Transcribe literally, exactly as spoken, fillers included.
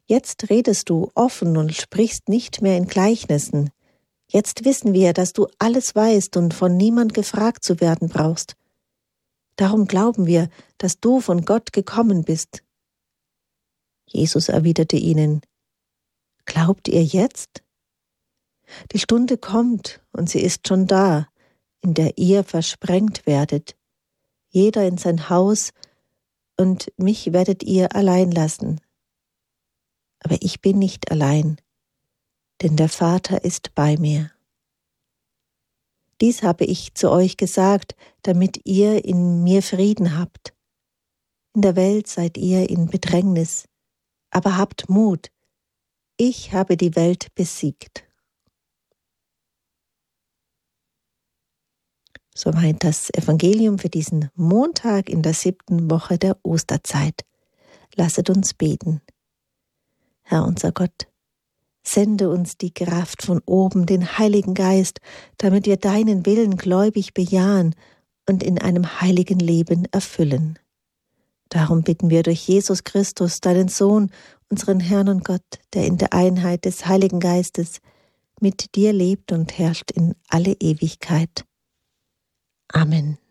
Jetzt redest du offen und sprichst nicht mehr in Gleichnissen. Jetzt wissen wir, dass du alles weißt und von niemand gefragt zu werden brauchst. Darum glauben wir, dass du von Gott gekommen bist. Jesus erwiderte ihnen: Glaubt ihr jetzt? Die Stunde kommt, und sie ist schon da, in der ihr versprengt werdet, jeder in sein Haus, und mich werdet ihr allein lassen. Aber ich bin nicht allein, denn der Vater ist bei mir. Dies habe ich zu euch gesagt, damit ihr in mir Frieden habt. In der Welt seid ihr in Bedrängnis, aber habt Mut, ich habe die Welt besiegt. Soweit das Evangelium für diesen Montag in der siebten Woche der Osterzeit. Lasset uns beten. Herr unser Gott, sende uns die Kraft von oben, den Heiligen Geist, damit wir deinen Willen gläubig bejahen und in einem heiligen Leben erfüllen. Darum bitten wir durch Jesus Christus, deinen Sohn, unseren Herrn und Gott, der in der Einheit des Heiligen Geistes mit dir lebt und herrscht in alle Ewigkeit. Amen.